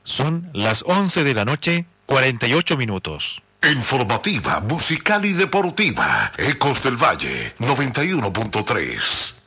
Son las 11 de la noche, 48 minutos. Informativa, musical y deportiva. Ecos del Valle, 91.3.